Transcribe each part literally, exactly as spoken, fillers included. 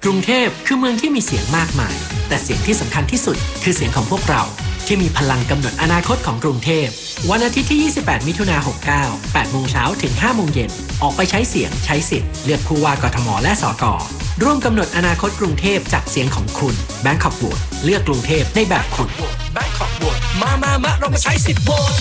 กรุงเทพคือเมืองที่มีเสียงมากมายแต่เสียงที่สำคัญที่สุดคือเสียงของพวกเราที่มีพลังกำหนดอนาคตของกรุงเทพวันอาทิตย์ที่ยี่สิบแปดมิถุนายนหกเก้า แปดโมงเช้าถึงห้าโมงเย็นออกไปใช้เสียงใช้สิทธิ์เลือกผู้ว่ากทมและสกร่วมกำหนดอนาคตกรุงเทพจากเสียงของคุณ Bangkok Vote เลือกกรุงเทพในแบบคุณ Bangkok Vote มามามาเรามาใช้สิทธิ์โหวต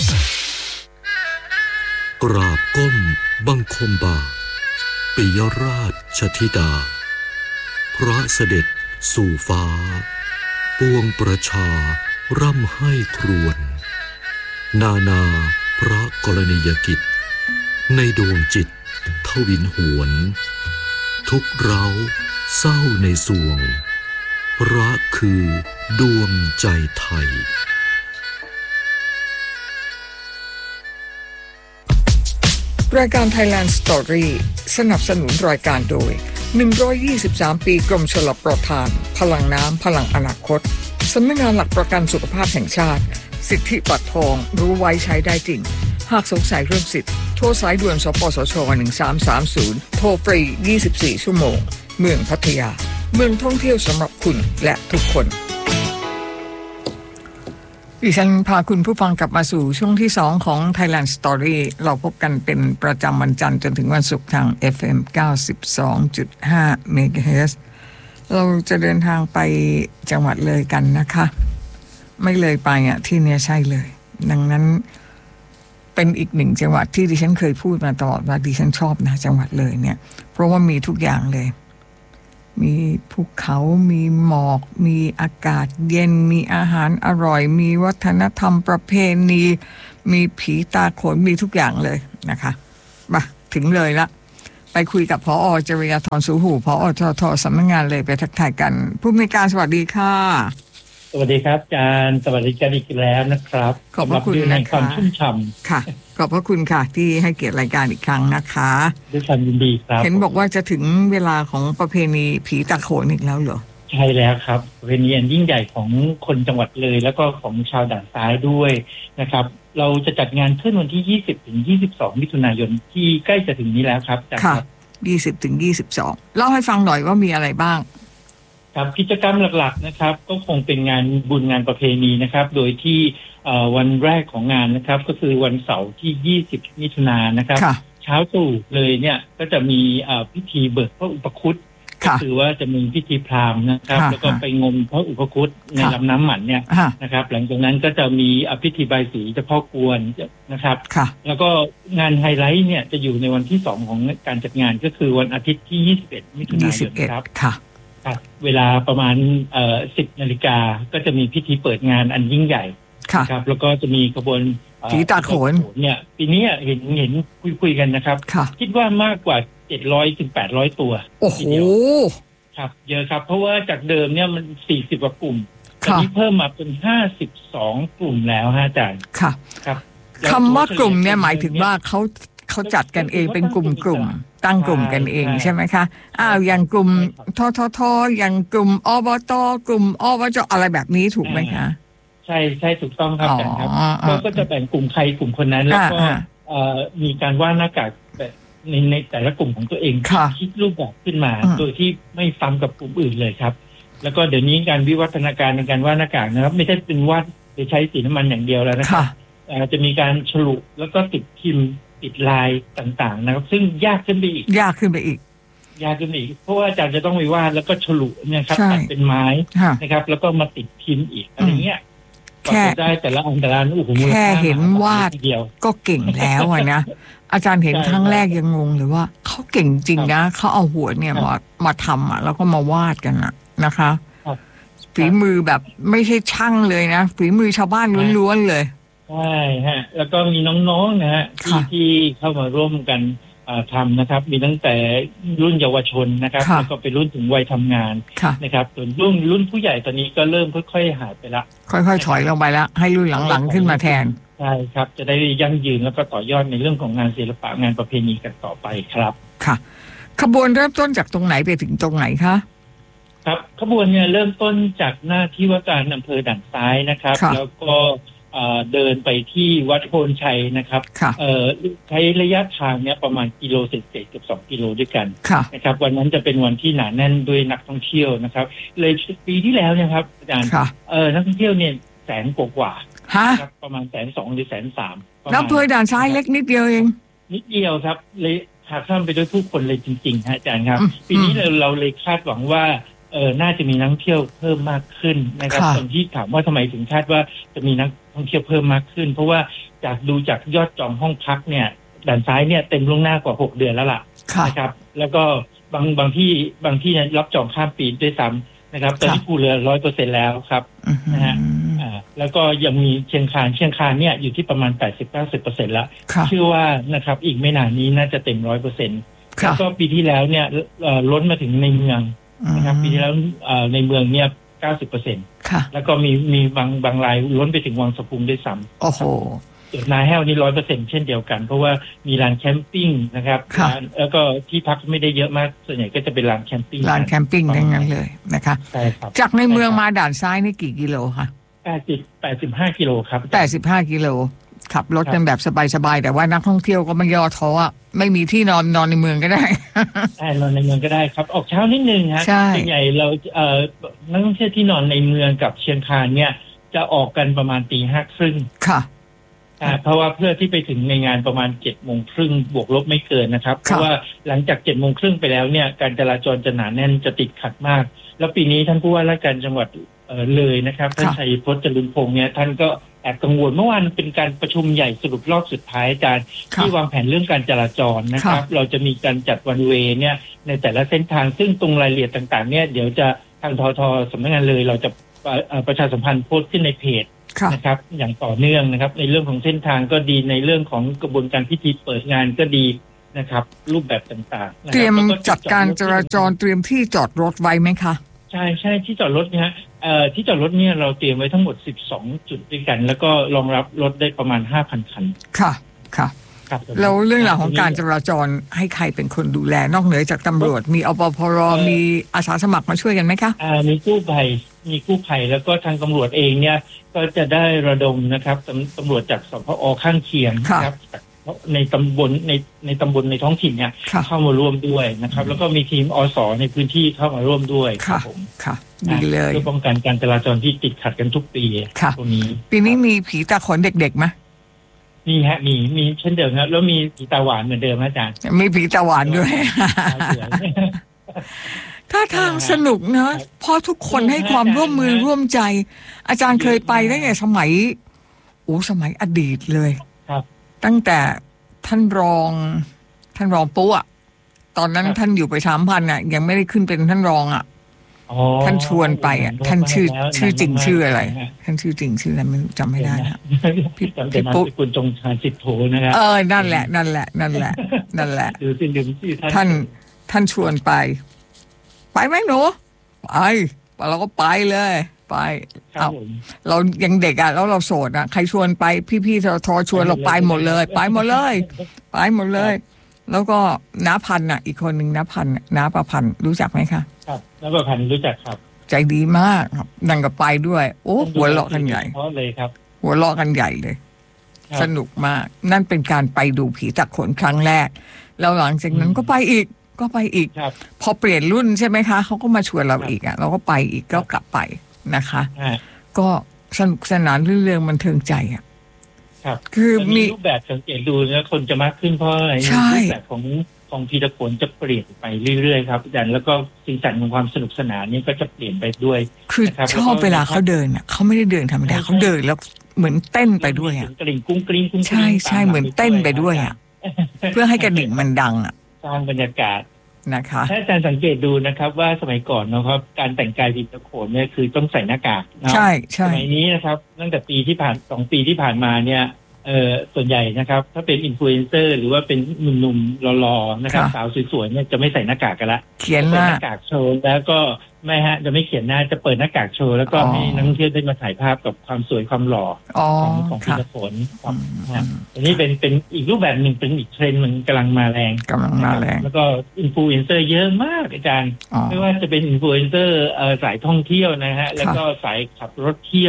กราบก้มบังคมบาปิยราชธิดาพระเสด็จสู่ฟ้าปวงประชาร่ำให้ครวญนานาพระกรณียกิจในดวงจิตทวินหวนทุกเร้าเศร้าในสวงรักคือดวงใจไทยรายการ Thailand Story สนับสนุนรายการโดยหนึ่งร้อยยี่สิบสามปีกรมชลประทานพลังน้ำพลังอนาคตสำนักงานหลักประกันสุขภาพแห่งชาติสิทธิบัตรทองรู้ไว้ใช้ได้จริงหากสงสัยเรื่องสิทธิ์โทรสายด่วนสปสชหนึ่งสามสามศูนย์โทรฟรียี่สิบสี่ชั่วโมงเมืองพัทยาเมืองท่องเที่ยวสำหรับคุณและทุกคนดิฉันพาคุณผู้ฟังกลับมาสู่ช่วงที่สองของ Thailand Story เราพบกันเป็นประจำวันจันทร์จนถึงวันศุกร์ทาง เอฟ เอ็ม เก้าสิบสองจุดห้า เมกะเฮิรตซ์เราจะเดินทางไปจังหวัดเลยกันนะคะไม่เลยไปอ่ะที่เนี้ยใช่เลยดังนั้นเป็นอีกหนึ่งจังหวัดที่ดิฉันเคยพูดมาตลอดว่าดิฉันชอบนะจังหวัดเลยเนี่ยเพราะว่ามีทุกอย่างเลยมีภูเขามีหมอกมีอากาศเย็นมีอาหารอร่อยมีวัฒนธรรมประเพณีมีผีตาโขนมีทุกอย่างเลยนะคะมาถึงเลยละไปคุยกับผอ.จริยธรสูหูผอ.ทท.สำนักงานเลยไปทักทายกันผู้อำนวยการสวัสดีค่ะสวัสดีครับอาจารย์สวัสดีกันอีกแล้วนะครับขอบพระคุณนะคะความชุ่มฉ่ำค่ะขอบพระคุณค่ะที่ให้เกียรติรายการอีกครั้งนะคะด้วยความยินดีครับเห็นบอกว่าจะถึงเวลาของประเพณีผีตาโขนอีกแล้วเหรอใช่แล้วครับประเพณีอันยิ่งใหญ่ของคนจังหวัดเลยแล้วก็ของชาวด่านซ้ายด้วยนะครับเราจะจัดงานขึ้นวันที่ยี่สิบถึงยี่สิบสองมิถุนายนที่ใกล้จะถึงนี้แล้วครับค่ะยี่สิบถึงยี่สิบสองเล่าให้ฟังหน่อยว่ามีอะไรบ้างครับกิจกรรมหลักๆนะครับก็คงเป็นงานบุญงานประเพณีนะครับโดยที่วันแรกของงานนะครับก็คือวันเสาร์ที่ยี่สิบมิถุนายนนะครับเช้าตรู่เลยเนี่ยก็จะมีพิธีเบิกพระอุปคุตก็คือว่าจะมีพิธีพราหมณ์นะครับแล้วก็ไปงมพระอุปคุตในลำน้ำหมันเนี่ยนะครับหลังจากนั้นก็จะมีพิธีบายสีเจ้าพ่อกวนนะครับแล้วก็งานไฮไลท์เนี่ยจะอยู่ในวันที่สองของการจัดงานก็คือวันอาทิตย์ที่ยี่สิบเอ็ดมิถุนายนครับเวลาประมาณเอ่อสิบนาฬิกาก็จะมีพิธีเปิดงานอันยิ่งใหญ่ครับแล้วก็จะมีขบวนผีตาโขนเนี่ยปีนี้เห็นเห็นคุยคุยกันนะครับคิดว่ามากกว่าเจ็ดร้อยถึงแปดร้อยตัวโอ้โหครับเยอะครับเพราะว่าจากเดิมเนี่ยมันสี่สิบกว่ากลุ่มตอนนี้เพิ่มมาเป็นห้าสิบสองกลุ่มแล้วฮะอาจารย์ค่ะครับคำว่ากลุ่มเนี่ยหมายถึงว่าเขาเขาจัดกันเองเป็นกลุ่มกลุ่มตั้งกลุ่มกันเองใช่ไหมคะอ้าวอย่างกลุ่มทททอย่างกลุ่มอบตกลุ่มอบจอะไรแบบนี้ถูกไหมคะใช่ใช่ถูกต้องครับอาจารย์ครับก็จะแบ่งกลุ่มใครกลุ่มคนนั้นแล้วก็มีการวาดหน้ากากในในแต่ละกลุ่มของตัวเองคิดรูปแบบขึ้นมาโดยที่ไม่ซ้ำกับกลุ่มอื่นเลยครับแล้วก็เดี๋ยวนี้การวิวัฒนาการในการวาดหน้ากากนะครับไม่ใช่เป็นวาดโดยใช้สีน้ำมันอย่างเดียวแล้วนะครับจะมีการฉลุแล้วก็ติดพิมพ์ติดลายต่างๆนะครับซึ่งยากขึ้นไปอีกยากขึ้นไปอีกยากขึ้นไปอีกเพราะว่าอาจารย์จะต้องไปวาดแล้วก็ฉลุเนี่ยครับตัดเป็นไม้นะครับแล้วก็มาติดพิมพ์อีกอะไรเงี้ยแค่ได้แต่ละอันแต่ละโอ้โหแค่เห็นวาดก็เก่งแล้วนะอาจารย์เห็นครั้งแรกยังงงเลยว่าเขาเก่งจริงนะเขาเอาหัวเนี่ยมามาทำอ่ะแล้วก็มาวาดกันอ่ะนะคะฝีมือแบบไม่ใช่ช่างเลยนะฝีมือชาวบ้านล้วนๆเลยใช่ฮะแล้วก็มีน้องๆนะฮะที่ที่เข้ามาร่วมกันทำนะครับมีตั้งแต่รุ่นเยาวชนนะครับแล้วก็ไปรุ่นถึงวัยทำงานนะครับส่วนรุ่นรุ่นผู้ใหญ่ตอนนี้ก็เริ่มค่อยๆหายไปละค่อยๆถอยลงไปแล้วให้รุ่นหลังๆขึ้นมาแทนใช่ครับจะได้ยั่งยืนแล้วก็ต่อยอดในเรื่องของงานศิลปะงานประเพณีกันต่อไปครับค่ะขบวนเริ่มต้นจากตรงไหนไปถึงตรงไหนคะครับขบวนเนี่ยเริ่มต้นจากหน้าที่ว่าการอำเภอด่านซ้ายนะครับแล้วก็เดินไปที่วัดโพนชัยนะครับใช้ระยะทางเนี้ยประมาณกิโลเศษๆเกือบสองกิโลด้วยกันนะครับวันนั้นจะเป็นวันที่หนาแน่นด้วยนักท่องเที่ยวนะครับเลยปีที่แล้วเนี่ยครับอาจารย์นักท่องเที่ยวเนี่ยแสนกว่าครับประมาณแสนสองหรือแสนสามแล้วอำเภอด่านซ้ายเล็กนิดเดียวเองนิดเดียวครับเลยหากข้ามไปด้วยผู้คนเลยจริงๆฮะอาจารย์ครับปีนี้เราเราเลยคาดหวังว่าเออน่าจะมีนักท่องเที่ยวเพิ่มมากขึ้นนะครับส่วนที่ถามว่าทำไมถึงคาดว่าจะมีนักท่องเที่ยวเพิ่มมากขึ้นเพราะว่าจากดูจากยอดจองห้องพักเนี่ยด่านซ้ายเนี่ยเต็มล่วงหน้ากว่าหกเดือนแล้วล่ะนะครับแล้วก็บางบางที่บางที่รับจองข้ามปีด้วยซ้ำนะครับตอนนี้ภูเรือร้อยเปอร์เซ็นต์แล้วครับนะฮะอ่าแล้วก็ยังมีเชียงคานเชียงคานเนี่ยอยู่ที่ประมาณแปดสิบเก้าสิบเปอร์เซ็นต์แล้วเชื่อว่านะครับอีกไม่นานนี้น่าจะเต็มร้อยเปอร์เซ็นต์แล้วก็ปีที่แล้วเนี่ยล้นมาถึงในเมืองนะครับปีที่แล้วในเมืองเนี่ยเก้าสิบเปอร์เซ็นต์แล้วก็มีมีบางบางรายล้นไปถึงวังสะพุงด้วยซ้ำโอ้โหจุดนาแห้วนี่ร้อยเปอร์เซ็นต์เช่นเดียวกันเพราะว่ามีลานแคมปิ้งนะครับแล้วก็ที่พักไม่ได้เยอะมากส่วนใหญ่ก็จะเป็นลานแคมปิ้งลานแคมปิ้งทั้งนั้นเลยนะคะใช่ครับจากในเมืองมาด่านซ้ายนี่กี่กิโลคะแปดสิบแปดสิบห้ากิโลครับแปดสิบห้ากิโลขับรถกันแบบสบายๆแต่ว่านักท่องเที่ยวก็ไม่ย่อท้อไม่มีที่นอนนอนในเมืองก็ได้ใช่นอนในเมืองก็ได้ครับออกเช้านิดนึงฮะส่วนใหญ่เราเอ่อนักท่องเที่ยวที่นอนในเมืองกับเชียงคานเนี่ยจะออกกันประมาณตีห้าครึ่งค่ะเพราะว่าเพื่อที่ไปถึงในงานประมาณเจ็ดโมงครึ่งบวกลบไม่เกินนะครับเพราะว่าหลังจากเจ็ดโมงครึ่งไปแล้วเนี่ยการจราจรจะหนาแน่นจะติดขัดมากแล้วปีนี้ท่านผู้ว่าราชการจังหวัดเอ่อเลยนะครับท่านชัยพจน์จรุนพงษ์เนี่ยท่านก็แอบกังวลเมื่อวานเป็นการประชุมใหญ่สรุปรอบสุดท้ายอาจารย์ที่วางแผนเรื่องการจราจรนะครับเราจะมีการจัดวันเวย์เนี่ยในแต่ละเส้นทางซึ่งตรงรายละเอียดต่างๆเนี่ยเดี๋ยวจะทางททสำนักงานเลยเราจะประชาสัมพันธ์โพสต์ขึ้นในเพจนะครับอย่างต่อเนื่องนะครับในเรื่องของเส้นทางก็ดีในเรื่องของกระบวนการพิธีเปิดงานก็ดีนะครับรูปแบบต่างๆเตรียมจัดการจราจรเตรียมที่จอดรถไว้ไหมคะใช่ใช่ที่จอดรถเนี่ยเอ่อที่จอดรถเนี่ยเราเตรียมไว้ทั้งหมดสิบสองจุดด้วยกันแล้วก็รองรับรถได้ประมาณ ห้าพัน คันค่ะค่ะแล้วเรื่องราวของการจราจรให้ใครเป็นคนดูแลนอกเหนือจากตำรวจมีอปภรมีอาสาสมัครมาช่วยกันไหมคะอ่ามีกู้ภัยมีกู้ภัยแล้วก็ทางตำรวจเองเนี่ยก็จะได้ระดมนะครับตำรวจจากสพอข้างเคียงนะครับในตำบลในในตำบลในท้องถิ่นเนี่ยเข้ามาร่วมด้วยนะครับแล้วก็มีทีมอสในพื้นที่เข้ามาร่วมด้วยครับผมค่ะดีเลยเพื่อป้องกันการจราจรที่ติดขัดกันทุกปีตรงนี้ปีนี้มีผีตาขนเด็กๆไหมมีฮะมีมีเช่นเดิมครับแล้วมีผีตาหวานเหมือนเดิมอาจารย์มีผีตาหวานด้วยถ้าทางสนุกนะเพราะทุกคนให้ความร่วมมือร่วมใจอาจารย์เคยไปตั้งแต่สมัยโอ้สมัยอดีตเลยครับตั้งแต่ท่านรองท่านรองปุ๊อะตอนนั้นท่านอยู่ไปสามพันอ่ะยังไม่ได้ขึ้นเป็นท่านรองอ่ะท่านชวนไปอ่ะท่านชื่อชื่อจริงชื่ออะไรท่านชื่อจริงชื่ออะไรไม่จำไม่ได้นะพี่พี่ปุ๊คุณจงชาญสิทธิโธนะครับเออนั่นแหละนั่นแหละนั่นแหละนั่นแหละท่านท่านชวนไปไปไหมหนูไปเราก็ไปเลยไปเอาเรายังเด็กอ่ะแล้วเราโสดอ่ะใครชวนไปพี่ๆททชวนเราไปหมดเลยไปหมดเลยไปหมดเลยแล้วก็น้าพันธุ์อ่ะอีกคนหนึ่งน้าพันธุ์น้าประพันธ์รู้จักไหมคะครับน้าประพันธ์รู้จักครับใจดีมากครับนั่งกับไปด้วยโอ้หัวเราะกันใหญ่เพราะเลยครับหัวเราะกันใหญ่เลยสนุกมากนั่นเป็นการไปดูผีตาโขนครั้งแรกแล้วหลังจากนั้นก็ไปอีกก็ไปอีกพอเปลี่ยนรุ่นใช่ไหมคะเขาก็มาชวนเราอีกอ่ะเราก็ไปอีกก็กลับไปนะคะก็สนุกสนานเรื่องบันเทิงใจอ่ะครับคือมีรูปแบบสังเกตดูแล้วคนจะมากขึ้นเพราะอะไรรูปแบบของของผีตาโขนจะเปลี่ยนไปเรื่อยๆครับอาจารย์แล้วก็สีสันของความสนุกสนานนี้ก็จะเปลี่ยนไปด้วยคือชอบเวลาเขาเดินอ่ะเขาไม่ได้เดินธรรมดาเขาเดินแล้วเหมือนเต้นไปด้วยอ่ะกระดิ่งกุ้งกริ้งกุ้งใช่ใช่เหมือนเต้นไปด้วยอ่ะเพื่อให้กระดิ่งมันดังอ่ะสร้างบรรยากาศนะคะถ้าอาจารย์สังเกตดูนะครับว่าสมัยก่อนนะครับการแต่งกายผีตาโขนเนี่ยคือต้องใส่หน้ากากใช่ใช่สมัยนี้นะครับตั้งแต่ปีที่ผ่านสองปีที่ผ่านมาเนี่ยเอ่อส่วนใหญ่นะครับถ้าเป็นอินฟลูเอนเซอร์หรือว่าเป็นหนุ่มๆหล่อๆนะครับสาวสวยๆเนี่ยจะไม่ใส่หน้ากากกันละเขียนหน้ากากโชว์แล้วก็ไม่ฮะจะไม่เขียนหน้าจะเปิดหน้ากากโชว์แล้วก็ให้นักท่องเที่ยวได้มาถ่ายภาพกับความสวยความหล่อของของผีตาโขนครับอันนี้เป็นเป็นอีกรูปแบบหนึ่งเป็นอีกเทรนด์มันกำลังมาแรงกำลังมาแรงแล้วก็อินฟลูเอนเซอร์เยอะมากอาจารย์ไม่ว่าจะเป็นอินฟลูเอนเซอร์สายท่องเที่ยวนะฮะแล้วก็สายขับรถเที่ยว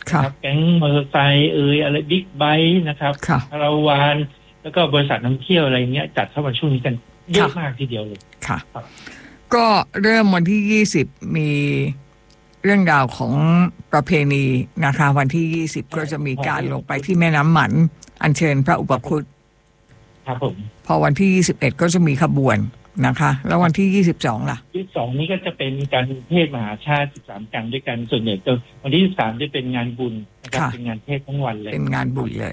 นะครับแก๊งมอเตอร์ไซค์เอ่ยอะไรบิ๊กไบค์นะครับคาราวานแล้วก็บริษัทนำเที่ยวอะไรเงี้ยจัดเข้ามาช่วงนี้กันเยอะมากทีเดียวเลยค่ะก็เริ่มวันที่ยี่สิบมีเรื่องราวของประเพณีนะคะวันที่ยี่สิบก็จะมีการลงไปที่แม่น้ำหมันอัญเชิญพระอุปคุตครับผมพอวันที่ยี่สิบเอ็ดก็จะมีขบวนนะคะแล้ววันที่ยี่สิบสองล่ะยี่สิบสองนี้ก็จะเป็นการเทศมหาชาติสิบสามกันด้วยกันส่วนใหญ่จะวันที่ยี่สิบสามจะเป็นงานบุญนะครับเป็นงานเทศทั้งวันเลยเป็นงานบุญเลย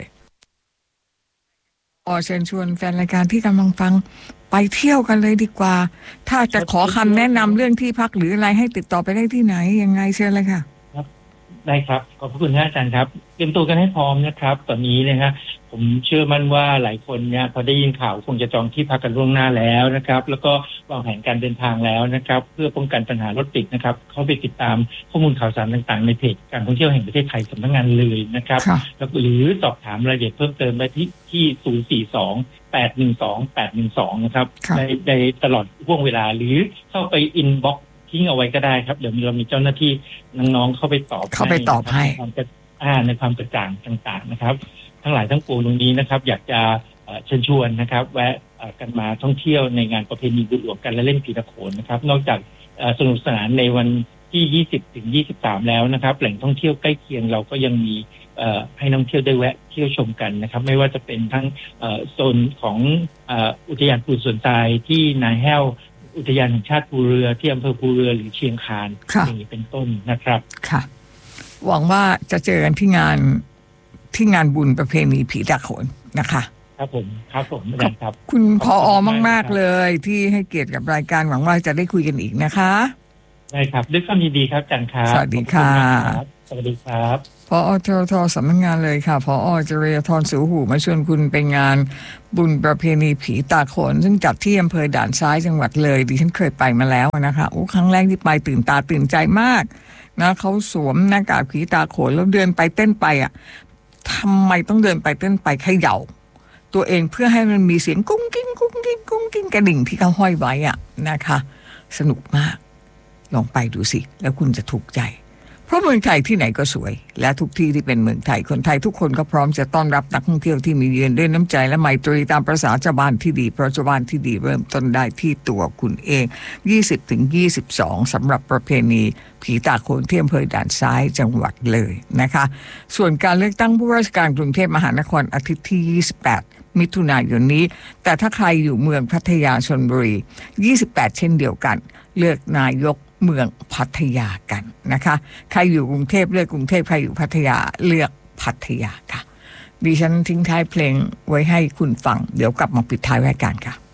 ขอเชิญชวนแฟนรายการที่กำลังฟังไปเที่ยวกันเลยดีกว่าถ้าจะขอคำแนะนำเรื่องที่พักหรืออะไรให้ติดต่อไปได้ที่ไหนยังไงเชิญเลยค่ะครับได้ครับขอบคุณท่านอาจารย์ครับเตรียมตัวกันให้พร้อมนะครับตอนนี้นะฮะผมเชื่อมั่นว่าหลายคนเนี่ยพอได้ยินข่าวคงจะจองที่พักกันล่วงหน้าแล้วนะครับแล้วก็วางแผนการเดินทางแล้วนะครับเพื่อป้องกันปัญหารถติดนะครับเข้าไปติดตามข้อมูลข่าวสารต่างๆในเพจการท่องเที่ยวแห่งประเทศไทยสำนักงานเลยนะครับแล้วหรือสอบถามรายละเอียดเพิ่มเติมได้ที่ที่ศูนย์ สี่ สอง แปด หนึ่ง สอง แปด หนึ่ง สองนะครับในในตลอดห่วงเวลาหรือเข้าไปอินบ็อกซ์ทิ้งเอาไว้ก็ได้ครับเดี๋ยวเรามีเจ้าหน้าที่น้องๆเข้าไปตอบเข้าไปตอบให้ในความกระจ่างต่างๆนะครับทั้งหลายทั้งปวงตรงนี้นะครับอยากจะเชิญชวนนะครับแวะกันมาท่องเที่ยวในงานประเพณีบุญหลวงกันและเล่นผีตะโขนนะครับนอกจากสนุกสนานในวันที่ยี่สิบถึงยี่สิบสามแล้วนะครับแหล่งท่องเที่ยวใกล้เคียงเราก็ยังมีให้นักท่องเที่ยวได้แวะเที่ยวชมกันนะครับไม่ว่าจะเป็นทั้งโซนของอุทยานภูสวนทรายที่นาแห้วอุทยานแห่งชาติภูเรือที่อำเภอภูเรือหรือเชียงคานอย่างนี้เป็นต้นนะครับค่ะหวังว่าจะเจอกันที่งานที่งานบุญประเพณีผีตะโขนนะคะครับผมครับผมครับคุณผอ.มากๆเลยที่ให้เกียรติกับรายการหวังว่าจะได้คุยกันอีกนะคะได้ครับด้วยความยินดีครับจันครับสวัสดีค่ะสวัสดีครับผอ.ททสำนักงานเลยค่ะผอ.จริยธรสูหูมาชวนคุณไปงานบุญประเพณีผีตาโขนซึ่งจัดที่อำเภอด่านซ้ายจังหวัดเลยดิฉันเคยไปมาแล้วนะคะโอ้ครั้งแรกที่ไปตื่นตาตื่นใจมากนะเขาสวมหน้ากากผีตาโขนแล้วเดินไปเต้นไปอ่ะทำไมต้องเดินไปเต้นไปเขย่าตัวเองเพื่อให้มันมีเสียงกุ้งกิ้งกุ้งกิ้งกุ้งกิ้งกระดิ่งที่เขาห้อยไว้อ่ะนะคะสนุกมากลองไปดูสิแล้วคุณจะถูกใจเพราะเมืองไทยที่ไหนก็สวยและทุกที่ที่เป็นเมืองไทยคนไทยทุกคนก็พร้อมจะต้อนรับนักท่องเที่ยวที่มีเยือนด้วยน้ำใจและไมตรีตามประสาชาวบ้านที่ดีเพราะชาวบ้านที่ดีเริ่มต้นได้ที่ตัวคุณเอง ยี่สิบถึงยี่สิบสอง สำหรับประเพณีผีตาโขนที่อำเภอด่านซ้ายจังหวัดเลยนะคะส่วนการเลือกตั้งผู้ว่าราชการกรุงเทพมหานครอาทิตย์ที่ยี่สิบแปดมิถุนายนนี้แต่ถ้าใครอยู่เมืองพัทยาชลบุรียี่สิบแปดเช่นเดียวกันเลือกนายกเมืองพัทยากันนะคะใครอยู่กรุงเทพเลือกกรุงเทพใครอยู่พัทยาเลือกพัทยาค่ะดิฉันทิ้งท้ายเพลงไว้ให้คุณฟังเดี๋ยวกลับมาปิดท้ายรายการค่ะ